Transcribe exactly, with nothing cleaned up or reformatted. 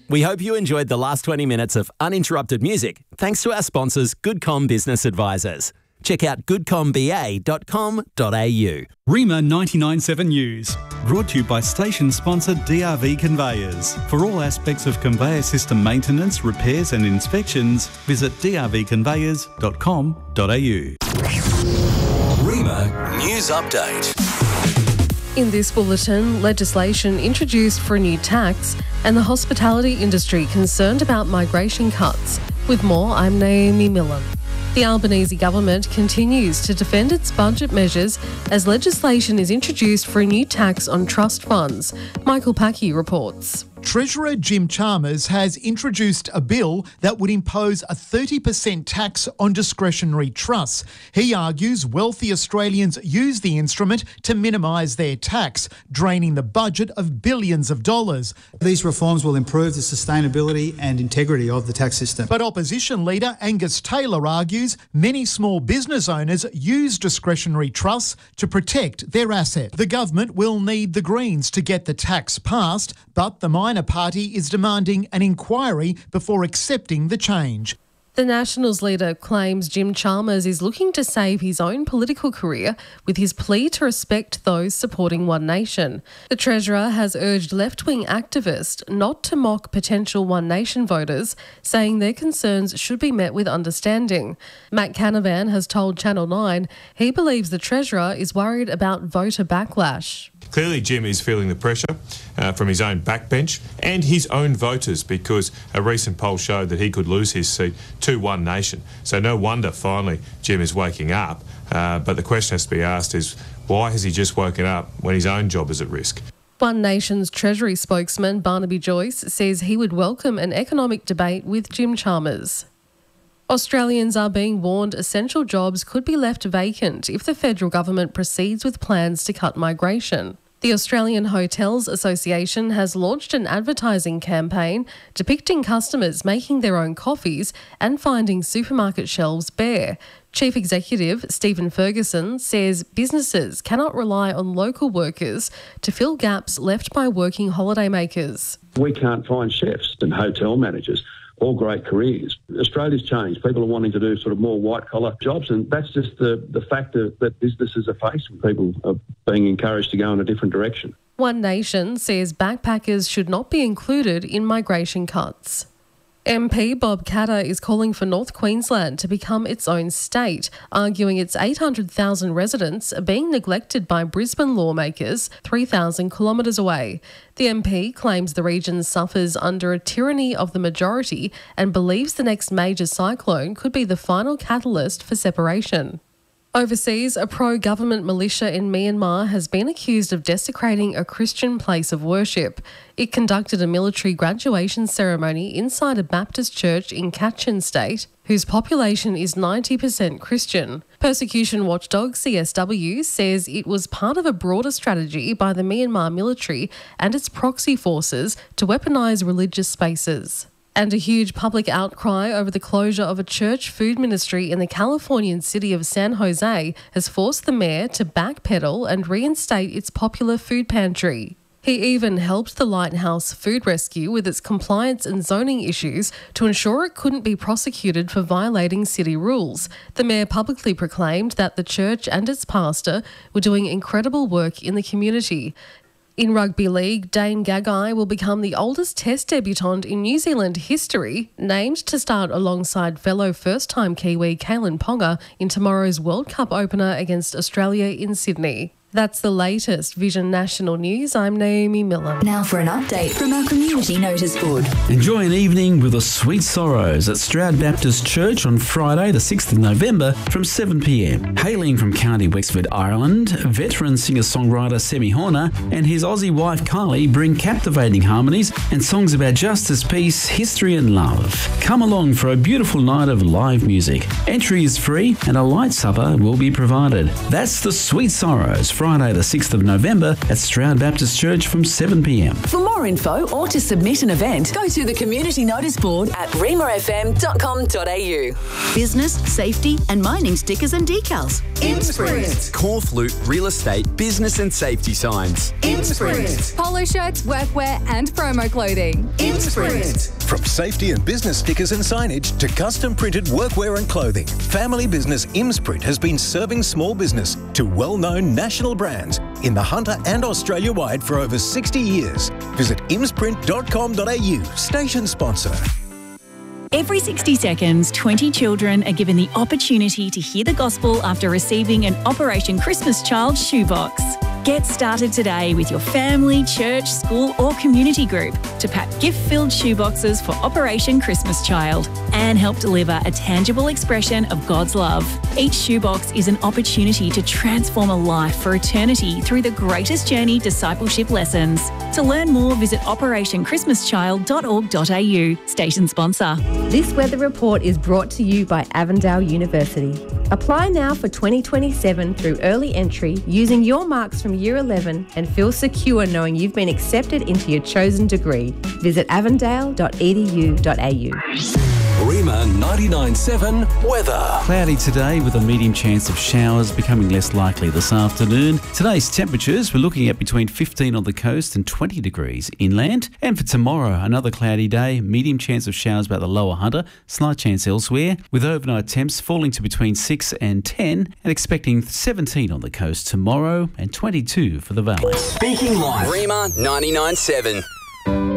We hope you enjoyed the last twenty minutes of uninterrupted music thanks to our sponsors, Goodcom Business Advisors. Check out good com b a dot com dot a u. Rima ninety-nine point seven News, brought to you by station sponsor D R V Conveyors. For all aspects of conveyor system maintenance, repairs and inspections, visit d r v conveyors dot com dot a u. Rima News Update. In this bulletin, legislation introduced for a new tax and the hospitality industry concerned about migration cuts. With more, I'm Naomi Millen. The Albanese government continues to defend its budget measures as legislation is introduced for a new tax on trust funds. Michael Packy reports. Treasurer Jim Chalmers has introduced a bill that would impose a thirty percent tax on discretionary trusts. He argues wealthy Australians use the instrument to minimise their tax, draining the budget of billions of dollars. These reforms will improve the sustainability and integrity of the tax system. But opposition leader Angus Taylor argues many small business owners use discretionary trusts to protect their assets. The government will need the Greens to get the tax passed, but the minor party is demanding an inquiry before accepting the change. The Nationals leader claims Jim Chalmers is looking to save his own political career with his plea to respect those supporting One Nation. The Treasurer has urged left-wing activists not to mock potential One Nation voters, saying their concerns should be met with understanding. Matt Canavan has told Channel nine he believes the Treasurer is worried about voter backlash. Clearly, Jim is feeling the pressure uh, from his own backbench and his own voters, because a recent poll showed that he could lose his seat to One Nation. So no wonder finally Jim is waking up. Uh, but the question has to be asked is, why has he just woken up when his own job is at risk? One Nation's Treasury spokesman Barnaby Joyce says he would welcome an economic debate with Jim Chalmers. Australians are being warned essential jobs could be left vacant if the federal government proceeds with plans to cut migration. The Australian Hotels Association has launched an advertising campaign depicting customers making their own coffees and finding supermarket shelves bare. Chief Executive Stephen Ferguson says businesses cannot rely on local workers to fill gaps left by working holidaymakers. We can't find chefs and hotel managers. All great careers. Australia's changed. People are wanting to do sort of more white-collar jobs, and that's just the, the factor that businesses are facing. People are being encouraged to go in a different direction. One Nation says backpackers should not be included in migration cuts. M P Bob Katter is calling for North Queensland to become its own state, arguing its eight hundred thousand residents are being neglected by Brisbane lawmakers three thousand kilometres away. The M P claims the region suffers under a tyranny of the majority and believes the next major cyclone could be the final catalyst for separation. Overseas, a pro-government militia in Myanmar has been accused of desecrating a Christian place of worship. It conducted a military graduation ceremony inside a Baptist church in Kachin State, whose population is ninety percent Christian. Persecution watchdog C S W says it was part of a broader strategy by the Myanmar military and its proxy forces to weaponise religious spaces. And a huge public outcry over the closure of a church food ministry in the Californian city of San Jose has forced the mayor to backpedal and reinstate its popular food pantry. He even helped the Lighthouse Food Rescue with its compliance and zoning issues to ensure it couldn't be prosecuted for violating city rules. The mayor publicly proclaimed that the church and its pastor were doing incredible work in the community. In rugby league, Dane Gagai will become the oldest Test debutant in New Zealand history, named to start alongside fellow first-time Kiwi Kalen Ponga in tomorrow's World Cup opener against Australia in Sydney. That's the latest Vision National News. I'm Naomi Millen. Now for an update from our community notice board. Enjoy an evening with the Sweet Sorrows at Stroud Baptist Church on Friday the sixth of November from seven p m. Hailing from County Wexford, Ireland, veteran singer-songwriter Semi Horner and his Aussie wife Kylie bring captivating harmonies and songs about justice, peace, history and love. Come along for a beautiful night of live music. Entry is free and a light supper will be provided. That's the Sweet Sorrows from Friday the sixth of November at Stroud Baptist Church from seven p m. For more info or to submit an event, go to the community notice board at rima f m dot com dot a u. Business, safety and mining stickers and decals. Imprint. Corflute Real Estate Business and Safety Signs. Imprint. Polo shirts, workwear and promo clothing. Imprint. From safety and business stickers and signage to custom printed workwear and clothing, family business Imprint has been serving small business to well-known national brands in the Hunter and Australia-wide for over sixty years. Visit imsprint dot com dot a u, station sponsor. Every sixty seconds, twenty children are given the opportunity to hear the gospel after receiving an Operation Christmas Child shoebox. Get started today with your family, church, school or community group to pack gift-filled shoeboxes for Operation Christmas Child and help deliver a tangible expression of God's love. Each shoebox is an opportunity to transform a life for eternity through the Greatest Journey discipleship lessons. To learn more, visit operation christmas child dot org dot a u. Station sponsor. This weather report is brought to you by Avondale University. Apply now for twenty twenty-seven through early entry using your marks from Year eleven and feel secure knowing you've been accepted into your chosen degree. Visit avondale dot e d u dot a u. Rima ninety-nine point seven weather. Cloudy today with a medium chance of showers, becoming less likely this afternoon. Today's temperatures, we're looking at between fifteen on the coast and twenty degrees inland. And for tomorrow, another cloudy day, medium chance of showers about the lower Hunter, slight chance elsewhere, with overnight temps falling to between six and ten, and expecting seventeen on the coast tomorrow and twenty-two for the valley. Speaking Live. Rima ninety-nine point seven.